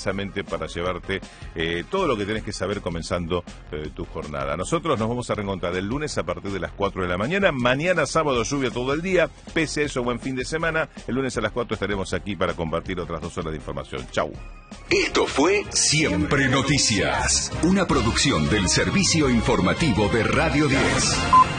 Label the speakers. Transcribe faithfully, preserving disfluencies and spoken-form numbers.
Speaker 1: precisamente para llevarte eh, todo lo que tenés que saber comenzando eh, tu jornada. Nosotros nos vamos a reencontrar el lunes a partir de las cuatro de la mañana. Mañana sábado lluvia todo el día. Pese a eso, buen fin de semana. El lunes a las cuatro estaremos aquí para compartir otras dos horas de información. Chau.
Speaker 2: Esto fue Siempre Noticias, una producción del Servicio Informativo de Radio diez.